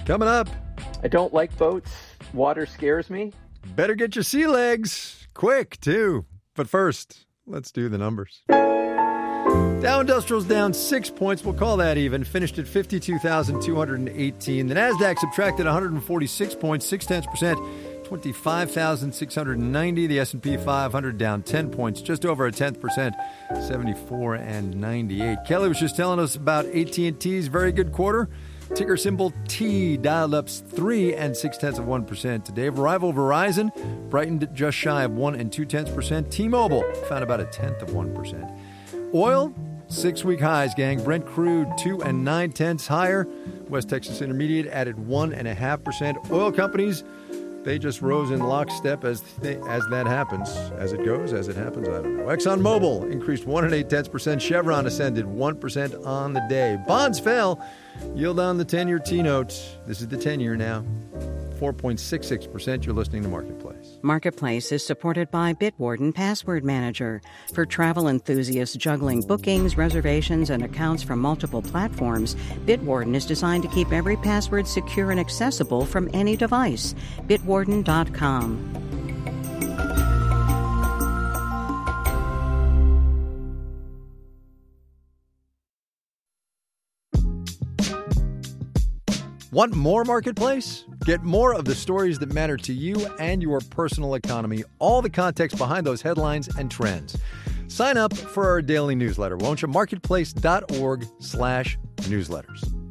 Coming up, I don't like boats. Water scares me. better get your sea legs. Quick, too. But first, let's do the numbers. Dow Industrial's down 6 points. We'll call that even. Finished at 52,218. The NASDAQ subtracted 146 points, 0.6%, 25,690. The S&P 500 down 10 points, just over 0.1%, 74,98. Kelly was just telling us about AT&T's very good quarter. Ticker symbol T dialed up 3 0.6% today. Rival Verizon brightened just shy of 1 0.2%. T-Mobile found about 0.1%. Oil, 6-week highs, gang. Brent crude 2 9/10 higher. West Texas Intermediate added 1.5%. Oil companies, they just rose in lockstep as that happens. As it goes, as it happens, I don't know. ExxonMobil increased 1 8/10%. Chevron ascended 1% on the day. Bonds fell. Yield on the 10-year T-note. This is the 10-year now. 4.66%. You're listening to Marketplace. Marketplace is supported by Bitwarden Password Manager. For travel enthusiasts juggling bookings, reservations, and accounts from multiple platforms, Bitwarden is designed to keep every password secure and accessible from any device. Bitwarden.com. Want more Marketplace? Get more of the stories that matter to you and your personal economy, all the context behind those headlines and trends. Sign up for our daily newsletter, won't you? Marketplace.org/newsletters.